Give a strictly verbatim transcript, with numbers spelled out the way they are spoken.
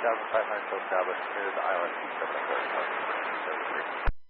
thousand five hundred still established, clear the I L S seven oh four.